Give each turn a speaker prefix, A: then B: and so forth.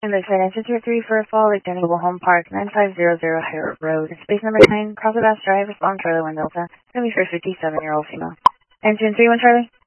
A: And there's an Institute 3 for Fall Lake Denny Mobile Home Park, 9500 Harrod Road, space number 9, Crossbass Drive, respond Charlie 1 Delta, going to be for 57-year-old female. Engine 31 Charlie.